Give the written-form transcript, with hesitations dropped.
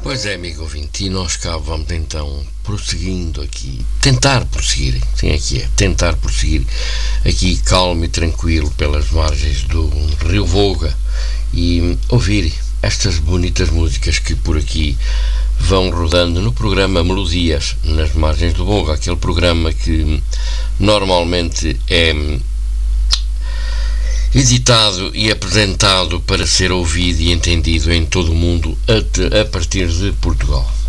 Pois é, amigo ouvinte, e nós cá vamos então prosseguindo aqui, tentar prosseguir, sim, aqui é, tentar prosseguir aqui calmo e tranquilo pelas margens do Rio Voga e ouvir estas bonitas músicas que por aqui vão rodando no programa Melodias nas margens do Voga, aquele programa que normalmente é editado e apresentado para ser ouvido e entendido em todo o mundo a partir de Portugal.